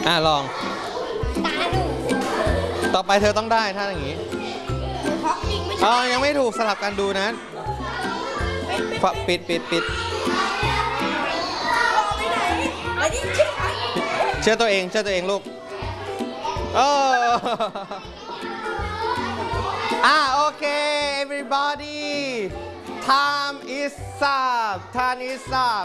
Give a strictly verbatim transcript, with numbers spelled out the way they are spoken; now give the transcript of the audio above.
อ่ะลองตาหนูต่อไปเธอต้องได้ถ้าอย่างนี้เพราะจริงไม่อ๋ใช่อยังไม่ถูกสลับกันดูนะปิดปิดปิดไปไหนไปดิชิบหายเชื่อตัวเองเชื่อตัวเองลูกโอ้อ่ะโอเค everybody time is up time is up